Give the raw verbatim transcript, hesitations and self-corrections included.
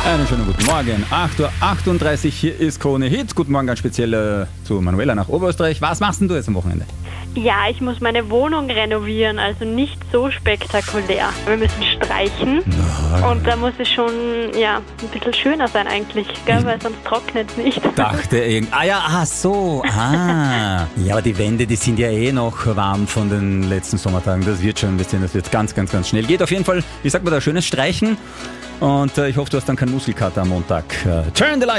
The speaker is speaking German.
Einen schönen guten Morgen. acht Uhr achtunddreißig, hier ist Krone Hit. Guten Morgen ganz speziell äh, zu Manuela nach Oberösterreich. Was machst denn du jetzt am Wochenende? Ja, ich muss meine Wohnung renovieren, also nicht so spektakulär. Wir müssen streichen und da muss es schon ja, ein bisschen schöner sein eigentlich, gell? Weil sonst trocknet es nicht. Dachte irgend... Ah ja, ah so. Ah. Ja, aber die Wände, die sind ja eh noch warm von den letzten Sommertagen. Das wird schon, das wird ganz, ganz, ganz schnell. Geht auf jeden Fall, wie sagt man da, schönes Streichen. Und äh, ich hoffe, du hast dann keinen Muskelkater am Montag. Uh, turn the light